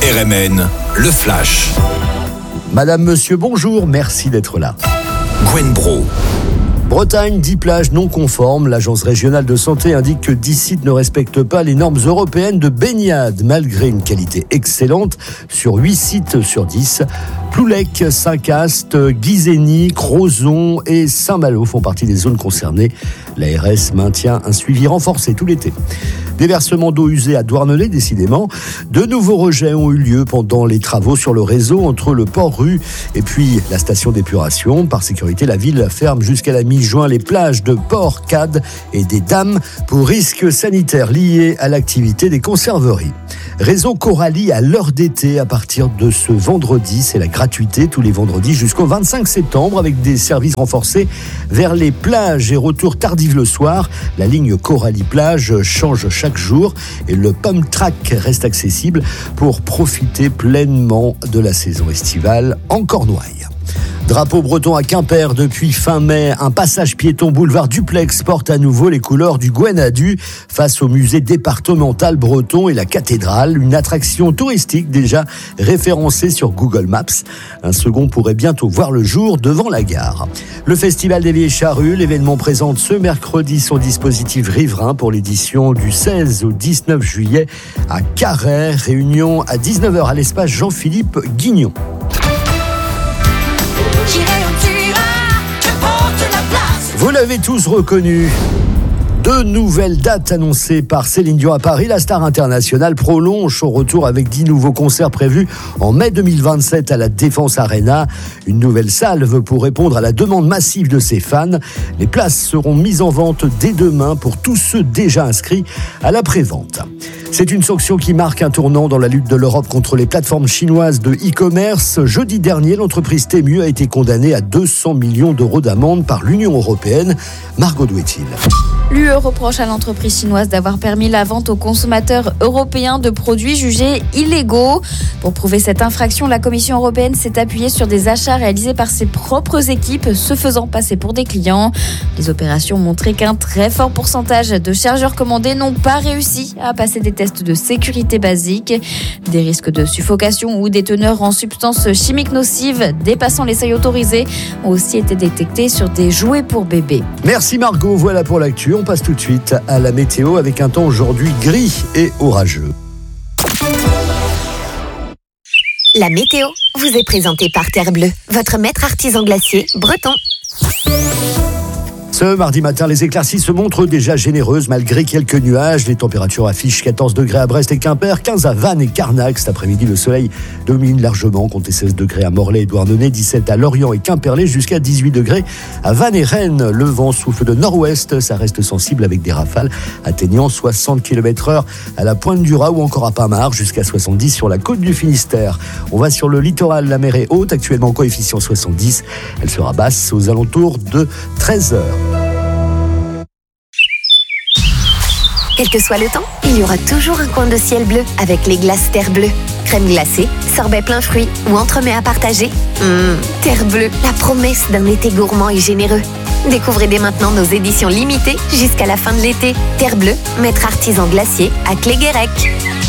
RMN, le Flash. Madame, monsieur, bonjour, merci d'être là. Gwen Bro. Bretagne, 10 plages non conformes. L'agence régionale de santé indique que 10 sites ne respectent pas les normes européennes de baignade, malgré une qualité excellente sur 8 sites sur 10. Ploulec, Saint-Cast, Guizény, Crozon et Saint-Malo font partie des zones concernées. L'ARS maintient un suivi renforcé tout l'été. Déversement d'eau usée à Douarnenez, décidément. De nouveaux rejets ont eu lieu pendant les travaux sur le réseau entre le port-rue et puis la station d'épuration. Par sécurité, la ville ferme jusqu'à la mi-juin les plages de Port-Cad et des Dames pour risques sanitaires liés à l'activité des conserveries. Réseau Coralie à l'heure d'été à partir de ce vendredi. C'est la gratuité tous les vendredis jusqu'au 25 septembre avec des services renforcés vers les plages et retour tardif le soir. La ligne Coralie Plage change chaque jour et le Pump Track reste accessible pour profiter pleinement de la saison estivale en Cornouailles. Drapeau breton à Quimper depuis fin mai. Un passage piéton boulevard Duplex porte à nouveau les couleurs du Gwenadu face au musée départemental breton et la cathédrale. Une attraction touristique déjà référencée sur Google Maps. Un second pourrait bientôt voir le jour devant la gare. Le Festival des Vieilles Charrues, l'événement présente ce mercredi son dispositif riverain pour l'édition du 16 au 19 juillet à Carhaix. Réunion à 19h à l'espace Jean-Philippe Guignon. Vous l'avez tous reconnu. 2 nouvelles dates annoncées par Céline Dion à Paris. La star internationale prolonge son retour avec 10 nouveaux concerts prévus en mai 2027 à la Défense Arena. Une nouvelle salve pour répondre à la demande massive de ses fans. Les places seront mises en vente dès demain pour tous ceux déjà inscrits à la prévente. C'est une sanction qui marque un tournant dans la lutte de l'Europe contre les plateformes chinoises de e-commerce. Jeudi dernier, l'entreprise Temu a été condamnée à 200 millions d'euros d'amende par l'Union européenne. Margot Douet-il. L'UE reproche à l'entreprise chinoise d'avoir permis la vente aux consommateurs européens de produits jugés illégaux. Pour prouver cette infraction, la Commission européenne s'est appuyée sur des achats réalisés par ses propres équipes, se faisant passer pour des clients. Les opérations ont montré qu'un très fort pourcentage de chargeurs commandés n'ont pas réussi à passer des tests de sécurité basiques. Des risques de suffocation ou des teneurs en substances chimiques nocives dépassant les seuils autorisés ont aussi été détectés sur des jouets pour bébés. Merci Margot, voilà pour l'actu. On passe tout de suite à la météo avec un temps aujourd'hui gris et orageux. La météo vous est présentée par Terre Bleue, votre maître artisan glacier breton. Ce mardi matin, les éclaircies se montrent déjà généreuses malgré quelques nuages. Les températures affichent 14 degrés à Brest et Quimper, 15 à Vannes et Carnac. Cet après-midi, le soleil domine largement. Comptez 16 degrés à Morlaix et Douarnenez, 17 à Lorient et Quimperlé, jusqu'à 18 degrés à Vannes et Rennes. Le vent souffle de nord-ouest. Ça reste sensible avec des rafales atteignant 60 km/h à la Pointe du Raz ou encore à Pamar, jusqu'à 70 sur la côte du Finistère. On va sur le littoral. La mer est haute, actuellement coefficient 70. Elle sera basse aux alentours de 13h. Quel que soit le temps, il y aura toujours un coin de ciel bleu avec les glaces Terre Bleue. Crème glacée, sorbet plein fruits ou entremets à partager. Terre Bleue, la promesse d'un été gourmand et généreux. Découvrez dès maintenant nos éditions limitées jusqu'à la fin de l'été. Terre Bleue, maître artisan glacier à Cléguérec.